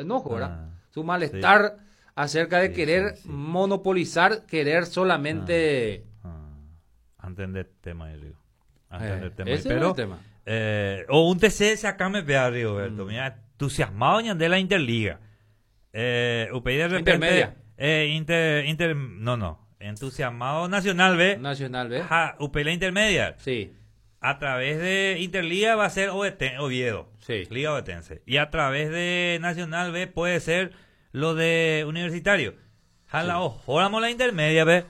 enojo, ¿verdad? Su malestar acerca de querer monopolizar, querer solamente... Entender el tema, yo digo. Ese es el tema. O un TC se acá me vea, Rigoberto. Mira, entusiasmado en de la Interliga. UPI de repente... Intermedia. No. Entusiasmado Nacional B. Nacional B. UPI la Intermedia. Sí. A través de Interliga va a ser Oviedo. Sí. Liga Ovetense. Y a través de Nacional B puede ser lo de Universitario. Ojóramos la Intermedia, ¿ves?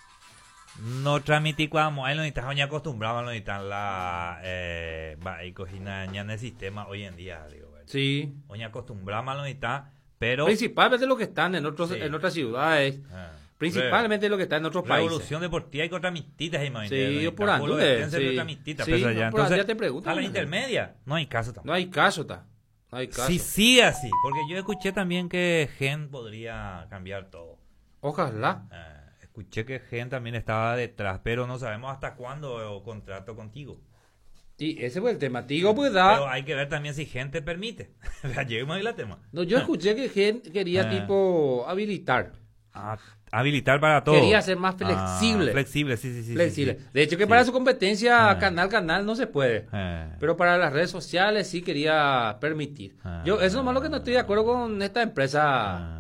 No transmití cuando ahí lo necesitas, ya acostumbrado, lo necesitan la y cocina en el sistema hoy en día, digo, ¿verdad? Sí. Hoy acostumbramos, lo necesitan, pero principalmente lo que están en otras ciudades, principalmente lo que está en otros países. Revolución Deportiva y contra Mistitas, imagínate. Sí, yo por Andúes. Entonces, te pregunto. A la intermedia, no hay caso tampoco. No hay caso. Sí, sí, así, porque yo escuché también que Gen podría cambiar todo. Ojalá. Escuché que Gen también estaba detrás, pero no sabemos hasta cuándo contrato contigo. Y ese fue el tema. Tigo pues da... Pero hay que ver también si Gen te permite. Lleguemos ahí la tema. No, yo escuché que Gen quería tipo habilitar. Habilitar para todo. Quería ser más flexible. Flexible, sí. Flexible. De hecho que para su competencia canal no se puede. Pero para las redes sociales sí quería permitir. Yo eso es lo malo que no estoy de acuerdo con esta empresa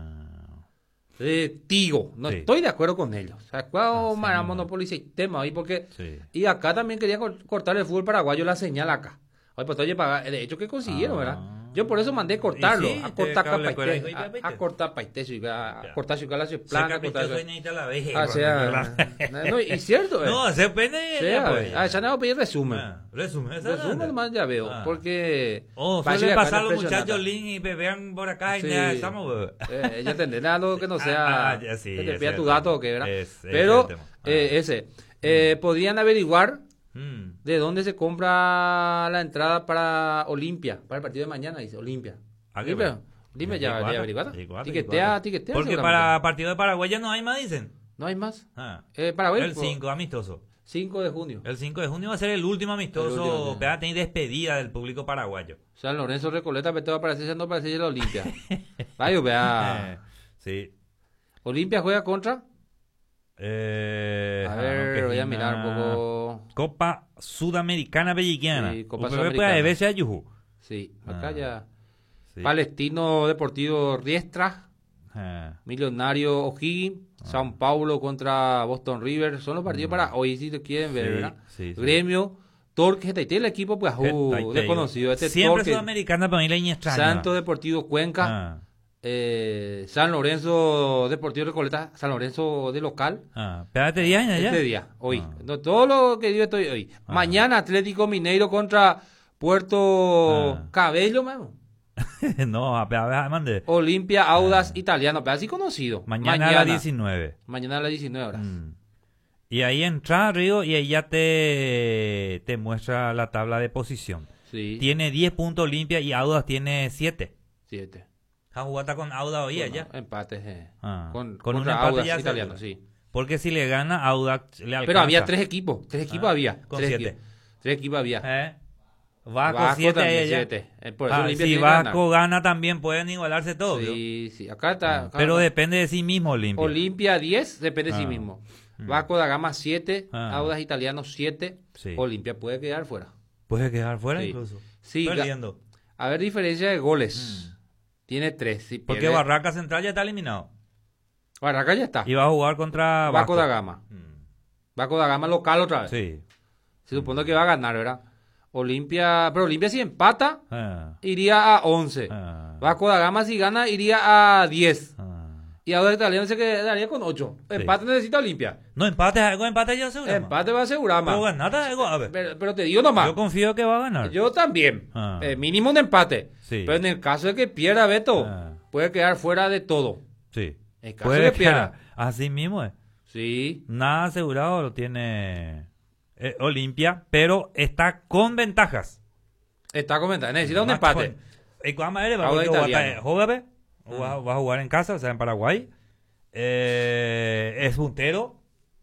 Tigo. No estoy de acuerdo con ellos. O sea, ¿cuál monopoliza el tema ahí? Porque y acá también quería cortar el fútbol paraguayo la señal acá. Oye, pues oye, de hecho que consiguieron, ¿verdad? Yo por eso mandé cortarlo, a cortar Paite, a cortar Paite, a cortar su galaxia plana, o sea, no, y cierto, no, se pende, ya no voy a pedir resumen nomás ya veo, porque suele pasar los muchachos link y vean por acá y ya estamos, ya tendrá algo que no sea, que te pida tu dato o qué, ¿verdad? Pero, podrían averiguar ¿de dónde se compra la entrada para Olimpia? Para el partido de mañana, dice Olimpia. Dime ya averiguaste. Tiquetea. Porque para partido de Paraguay ya no hay más, dicen. No hay más. Paraguay, el 5, amistoso. 5 de junio. El 5 de junio va a ser el último amistoso. Va a tener despedida del público paraguayo. San Lorenzo Recoleta, pero te va a aparecer, no aparece la Olimpia. Vaya, vea. Sí. Olimpia juega contra... a ver, voy a mirar un poco. Copa Sudamericana Belliquiana. Sí, Copa Sudamericana. Sí, acá ya. Sí. Palestino Deportivo Riestra. Millonario O'Higgins. São Paulo contra Boston River. Son los partidos para hoy, si te quieren ver, ¿verdad? Sí. Gremio. Torque, el equipo pues desconocido. Siempre Torque, Sudamericana para mí la extraña. Santo Deportivo Cuenca. San Lorenzo Deportivo Recoleta, San Lorenzo de local. Espérate día ya. Este día, hoy. No, todo lo que yo estoy hoy. Mañana Atlético Mineiro contra Puerto Cabello, mano. No, mande. Olimpia Audax Italiano, pero así conocido. Mañana a las 19. Mañana a las 19 horas. Y ahí entra Río y ahí ya te muestra la tabla de posición. Sí. Tiene 10 puntos Olimpia y Audax tiene 7. 7. ¿Ha jugado con Audax hoy allá? Empate, con un empate Audax ya Italiano, sí. Porque si le gana Audax le alcanza. Pero había 3 equipos. 3 equipos había. Con 7. 3 equipos había. Vasco 7 allá. Si Vasco gana también pueden igualarse todos. Sí. Acá está. Pero depende de sí mismo Olimpia. Olimpia 10 depende de sí mismo. Vasco da Gama 7. Audax Italiano 7. Sí. Olimpia puede quedar fuera. Puede quedar fuera sí. Incluso. Sí. Perdiendo. A ver, diferencia de goles. Tiene 3. Si porque Barraca Central ya está eliminado. Barraca ya está. Y va a jugar contra Vasco da Gama. Vasco da Gama local otra vez. Sí. Se supone que va a ganar, ¿verdad? Olimpia, pero Olimpia si empata, iría a 11. Vasco da Gama si gana, iría a 10. Y ahora el italiano se quedaría con 8. Empate necesita Olimpia. No, empate ya asegura. Empate va a asegurar más. Pero ganar, pero te digo nomás. Yo confío que va a ganar. Yo también. Mínimo un empate. Sí. Pero en el caso de que pierda Beto, puede quedar fuera de todo. Sí. En el caso de que pierda. Así mismo es. Sí. Nada asegurado lo tiene Olimpia, pero está con ventajas. Está con ventajas. Necesita un empate. Va a jugar en casa, o sea, en Paraguay. Es puntero.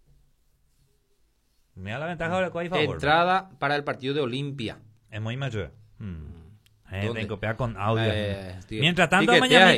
Mira la ventaja de favor. Entrada para el partido de Olimpia. Es muy mayor. Tengo que pegar con audio. Mientras tanto, mañana